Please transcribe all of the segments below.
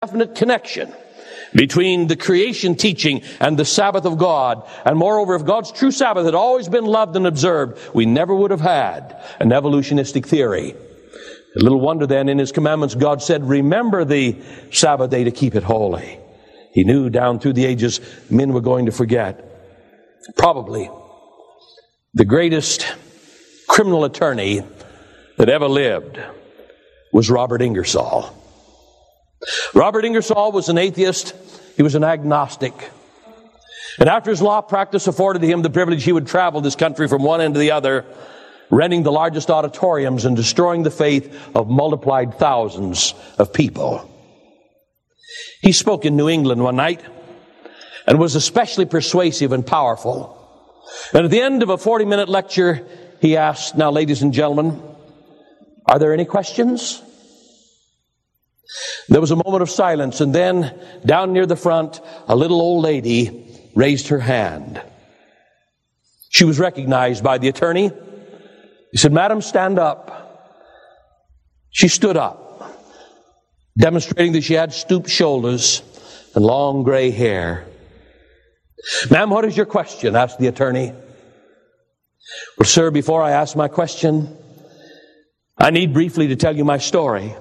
definite connection between the creation teaching and the Sabbath of God. And moreover, if God's true Sabbath had always been loved and observed, we never would have had an evolutionistic theory. A little wonder then, in His commandments, God said, remember the Sabbath day to keep it holy. He knew down through the ages men were going to forget. Probably the greatest criminal attorney that ever lived was Robert Ingersoll. Robert Ingersoll was an atheist. He was an agnostic. And after his law practice afforded him the privilege, he would travel this country from one end to the other, renting the largest auditoriums and destroying the faith of multiplied thousands of people. He spoke in New England one night and was especially persuasive and powerful. And at the end of a 40-minute lecture, he asked, now, ladies and gentlemen, are there any questions? There was a moment of silence, and then down near the front, a little old lady raised her hand. She was recognized by the attorney. He said, Madam, stand up. She stood up, demonstrating that she had stooped shoulders and long gray hair. Ma'am, what is your question? Asked the attorney. Well, sir, before I ask my question, I need briefly to tell you my story.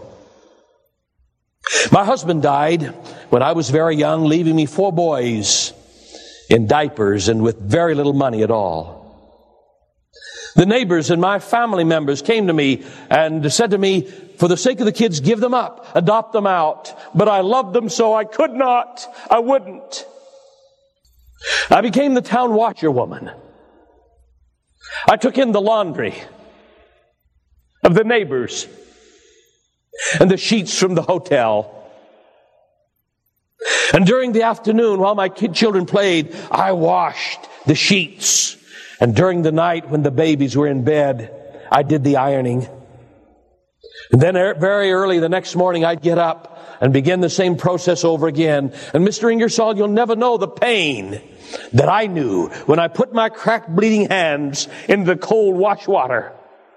My husband died when I was very young, leaving me 4 boys in diapers and with very little money at all. The neighbors and my family members came to me and said to me, for the sake of the kids, give them up, adopt them out. But I loved them so I could not, I wouldn't. I became the town washerwoman. I took in the laundry of the neighbors and the sheets from the hotel. And during the afternoon, while my children played, I washed the sheets. And during the night, when the babies were in bed, I did the ironing. And then very early the next morning, I'd get up and begin the same process over again. And Mr. Ingersoll, you'll never know the pain that I knew when I put my cracked, bleeding hands into the cold wash water.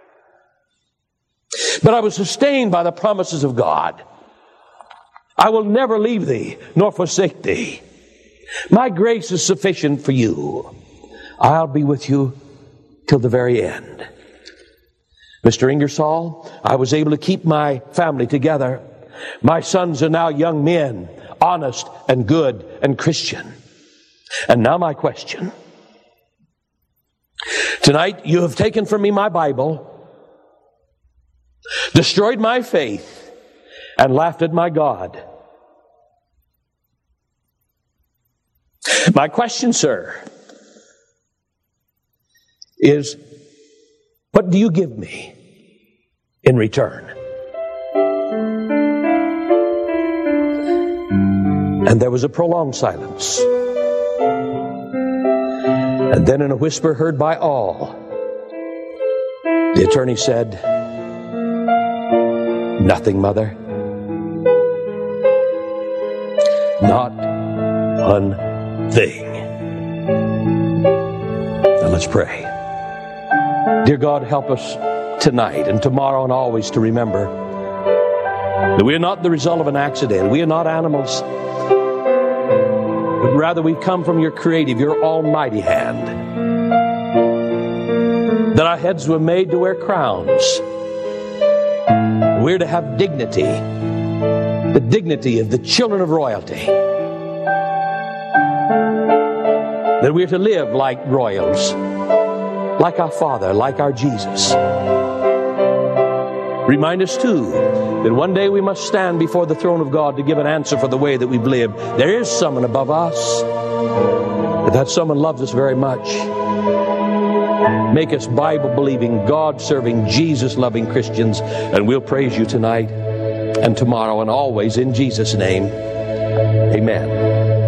But I was sustained by the promises of God. I will never leave thee, nor forsake thee. My grace is sufficient for you. I'll be with you till the very end. Mr. Ingersoll, I was able to keep my family together. My sons are now young men, honest and good and Christian. And now my question. Tonight you have taken from me my Bible, destroyed my faith, and laughed at my God. My question, sir, is what do you give me in return? And there was a prolonged silence. And then in a whisper heard by all, the attorney said, nothing, Mother. Not one thing. Now let's pray. Dear God, help us tonight and tomorrow and always to remember that we are not the result of an accident. We are not animals. But rather we've come from your creative, your almighty hand. That our heads were made to wear crowns. We're to have dignity. The dignity of the children of royalty. That we're to live like royals. Like our Father, like our Jesus. Remind us too that one day we must stand before the throne of God to give an answer for the way that we've lived. There is someone above us, but that someone loves us very much. Make us Bible-believing, God-serving, Jesus-loving Christians, and we'll praise you tonight and tomorrow and always in Jesus' name. Amen.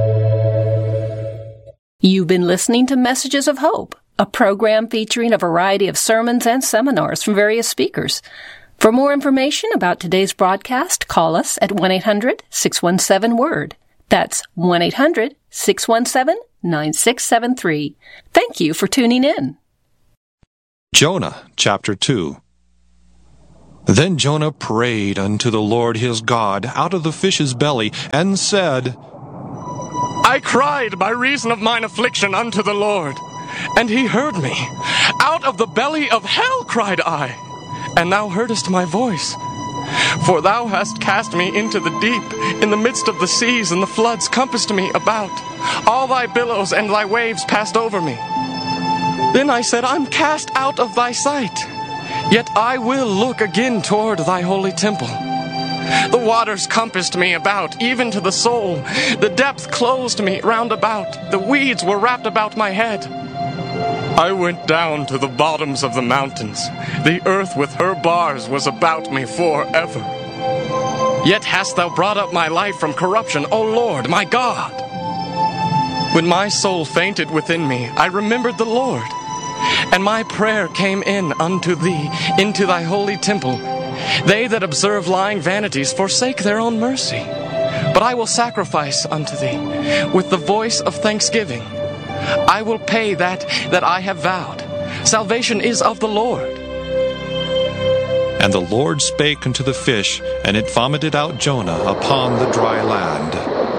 You've been listening to Messages of Hope, a program featuring a variety of sermons and seminars from various speakers. For more information about today's broadcast, call us at 1-800-617-WORD. That's 1-800-617-9673. Thank you for tuning in. Jonah, chapter 2. Then Jonah prayed unto the Lord his God out of the fish's belly, and said, I cried by reason of mine affliction unto the Lord, and he heard me. Out of the belly of hell cried I, and thou heardest my voice. For thou hast cast me into the deep, in the midst of the seas, and the floods compassed me about. All thy billows and thy waves passed over me. Then I said, I'm cast out of thy sight. Yet I will look again toward thy holy temple. The waters compassed me about, even to the soul. The depth closed me round about. The weeds were wrapped about my head. I went down to the bottoms of the mountains. The earth with her bars was about me forever. Yet hast thou brought up my life from corruption, O Lord, my God. When my soul fainted within me, I remembered the Lord. And my prayer came in unto thee, into thy holy temple. They that observe lying vanities forsake their own mercy. But I will sacrifice unto thee with the voice of thanksgiving. I will pay that I have vowed. Salvation is of the Lord. And the Lord spake unto the fish, and it vomited out Jonah upon the dry land.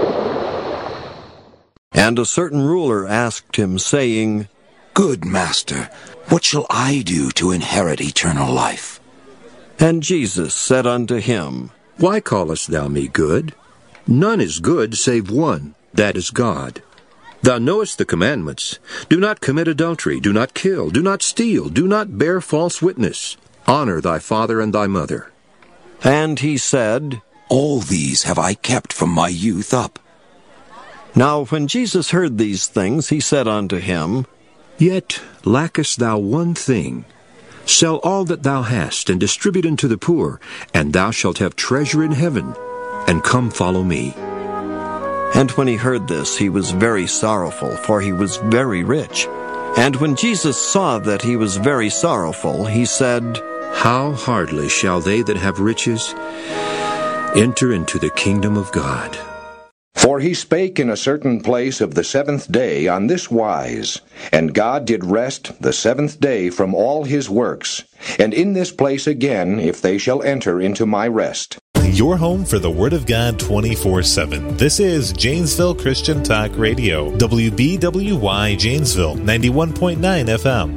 And a certain ruler asked him, saying, Good master, what shall I do to inherit eternal life? And Jesus said unto him, Why callest thou me good? None is good save one, that is God. Thou knowest the commandments. Do not commit adultery, do not kill, do not steal, do not bear false witness. Honor thy father and thy mother. And he said, All these have I kept from my youth up. Now when Jesus heard these things, he said unto him, Yet lackest thou one thing. Sell all that thou hast, and distribute unto the poor, and thou shalt have treasure in heaven. And come follow me. And when he heard this, he was very sorrowful, for he was very rich. And when Jesus saw that he was very sorrowful, he said, How hardly shall they that have riches enter into the kingdom of God. For he spake in a certain place of the seventh day on this wise, And God did rest the seventh day from all his works, and in this place again, if they shall enter into my rest. Your home for the Word of God 24/7. This is Janesville Christian Talk Radio, WBWY Janesville, 91.9 FM.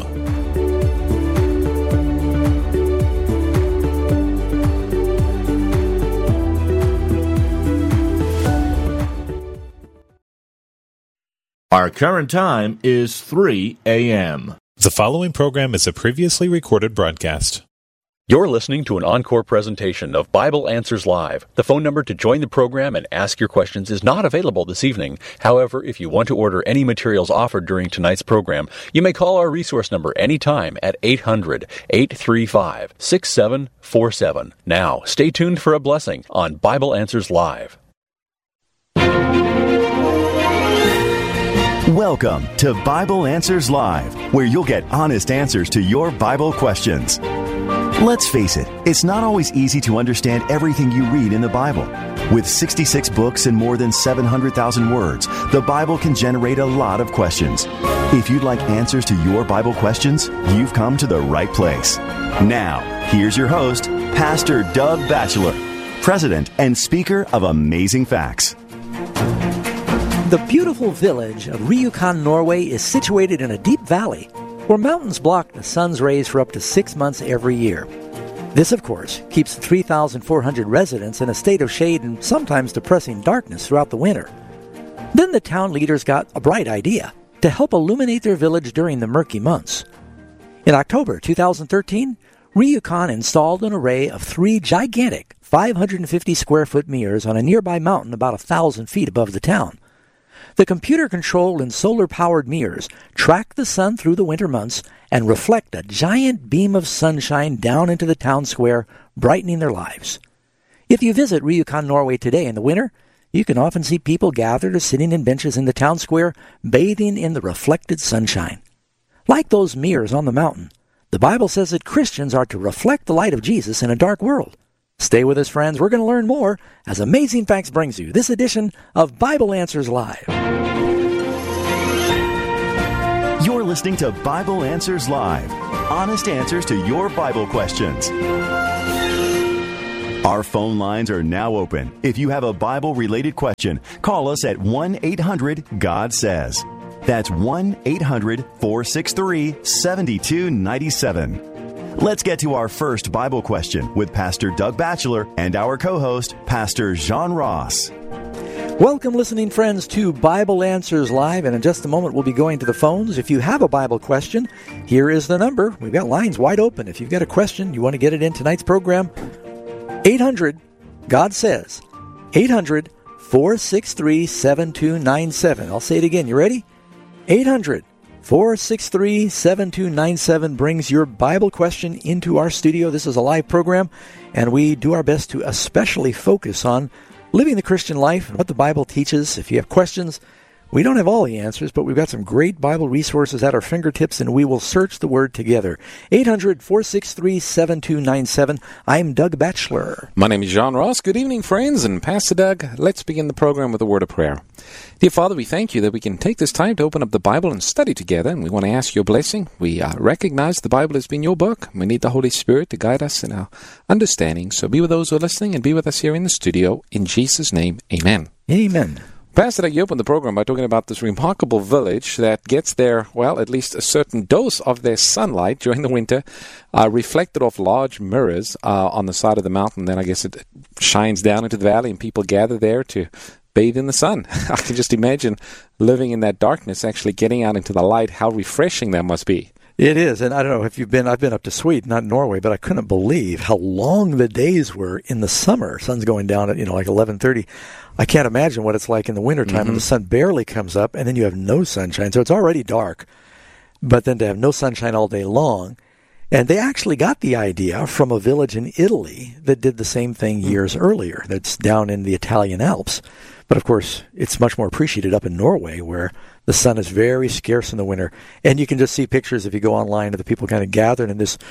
Our current time is 3 a.m. The following program is a previously recorded broadcast. You're listening to an encore presentation of Bible Answers Live. The phone number to join the program and ask your questions is not available this evening. However, if you want to order any materials offered during tonight's program, you may call our resource number anytime at 800-835-6747. Now, stay tuned for a blessing on Bible Answers Live. Welcome to Bible Answers Live, where you'll get honest answers to your Bible questions. Let's face it, it's not always easy to understand everything you read in the Bible. With 66 books and more than 700,000 words, the Bible can generate a lot of questions. If you'd like answers to your Bible questions, you've come to the right place. Now, here's your host, Pastor Doug Batchelor, President and Speaker of Amazing Facts. The beautiful village of Ryukyu, Norway is situated in a deep valley where mountains block the sun's rays for up to 6 months every year. This, of course, keeps the 3,400 residents in a state of shade and sometimes depressing darkness throughout the winter. Then the town leaders got a bright idea to help illuminate their village during the murky months. In October 2013, Ryukyu installed an array of 3 gigantic 550-square-foot mirrors on a nearby mountain about 1,000 feet above the town. The computer-controlled and solar-powered mirrors track the sun through the winter months and reflect a giant beam of sunshine down into the town square, brightening their lives. If you visit Ryukyu, Norway today in the winter, you can often see people gathered or sitting in benches in the town square, bathing in the reflected sunshine. Like those mirrors on the mountain, the Bible says that Christians are to reflect the light of Jesus in a dark world. Stay with us, friends. We're going to learn more as Amazing Facts brings you this edition of Bible Answers Live. You're listening to Bible Answers Live. Honest answers to your Bible questions. Our phone lines are now open. If you have a Bible-related question, call us at 1-800-GOD-SAYS. That's 1-800-463-7297. Let's get to our first Bible question with Pastor Doug Batchelor and our co-host, Pastor John Ross. Welcome, listening friends, to Bible Answers Live, and in just a moment we'll be going to the phones. If you have a Bible question, here is the number. We've got lines wide open. If you've got a question, you want to get it in tonight's program, 800-GOD-SAYS, 800-463-7297. I'll say it again. You ready? 800-463-7297 brings your Bible question into our studio. This is a live program, and we do our best to especially focus on living the Christian life and what the Bible teaches. If you have questions, we don't have all the answers, but we've got some great Bible resources at our fingertips, and we will search the Word together. 800-463-7297. I'm Doug Batchelor. My name is John Ross. Good evening, friends. And Pastor Doug, let's begin the program with a word of prayer. Dear Father, we thank you that we can take this time to open up the Bible and study together, and we want to ask your blessing. We recognize the Bible has been your book. We need the Holy Spirit to guide us in our understanding. So be with those who are listening and be with us here in the studio. In Jesus' name, amen. Amen. Pastor Doug, you opened the program by talking about this remarkable village that gets their, well, at least a certain dose of their sunlight during the winter, reflected off large mirrors on the side of the mountain. Then I guess it shines down into the valley and people gather there to bathe in the sun. I can just imagine living in that darkness, actually getting out into the light, how refreshing that must be. It is, and I don't know if you've been, I've been up to Sweden, not Norway, but I couldn't believe how long the days were in the summer. Sun's going down at, like 11:30. I can't imagine what it's like in the wintertime when the sun barely comes up, and then you have no sunshine. So it's already dark, but then to have no sunshine all day long. And they actually got the idea from a village in Italy that did the same thing years earlier. That's down in the Italian Alps. But, of course, it's much more appreciated up in Norway, where the sun is very scarce in the winter. And you can just see pictures if you go online of the people kind of gathered in this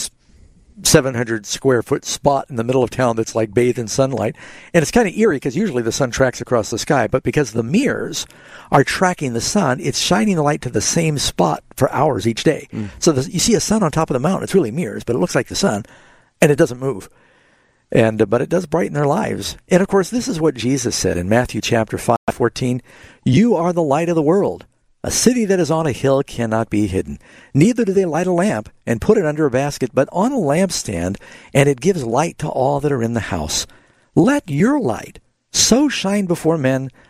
700-square-foot spot in the middle of town that's like bathed in sunlight. And it's kind of eerie because usually the sun tracks across the sky. But because the mirrors are tracking the sun, it's shining the light to the same spot for hours each day. So you see a sun on top of the mountain. It's really mirrors, but it looks like the sun, and it doesn't move. But it does brighten their lives. And, of course, this is what Jesus said in Matthew chapter 5:14. You are the light of the world. A city that is on a hill cannot be hidden. Neither do they light a lamp and put it under a basket, but on a lampstand, and it gives light to all that are in the house. Let your light so shine before men